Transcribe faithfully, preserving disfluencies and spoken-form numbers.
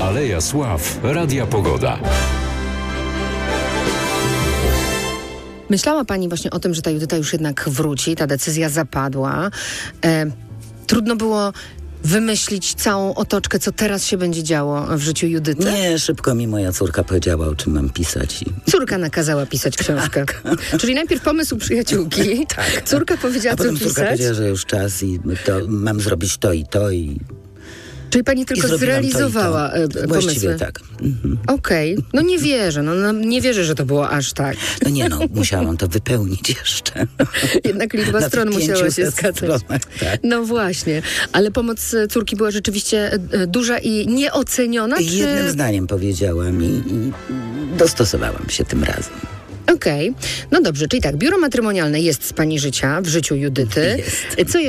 Aleja Sław Radia Pogoda. Myślała pani właśnie o tym, że ta Judyta już jednak wróci, ta decyzja zapadła. E, trudno było wymyślić całą otoczkę, co teraz się będzie działo w życiu Judyty? Nie, szybko mi moja córka powiedziała, o czym mam pisać. I... Córka nakazała pisać książkę. Tak. Czyli najpierw pomysł przyjaciółki. Tak. Córka powiedziała, A potem co córka pisać. powiedziała, że już czas i to, mam zrobić to i to i... Czyli pani tylko zrealizowała to i to. pomysły? Właściwie tak. Mhm. Okej. Okay. No nie wierzę. No, no nie wierzę, że to było aż tak. No nie no, musiałam to wypełnić jeszcze. Jednak liczba Na stron musiała się stronach, zgadzać. tak. No właśnie. Ale pomoc córki była rzeczywiście duża i nieoceniona? Czy... Jednym zdaniem powiedziałam i, i dostosowałam się tym razem. Okej. Okay. No dobrze, czyli tak, biuro matrymonialne jest z pani życia, w życiu Judyty. Jest. Co